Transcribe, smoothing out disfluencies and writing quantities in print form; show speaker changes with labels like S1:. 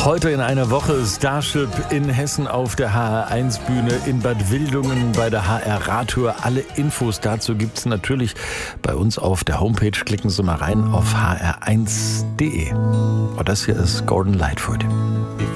S1: Heute in einer Woche Starship in Hessen auf der HR1-Bühne, in Bad Wildungen bei der HR-Radtour. Alle Infos dazu gibt's natürlich bei uns auf der Homepage. Klicken Sie mal rein auf hr1.de. Und das hier ist Gordon Lightfoot.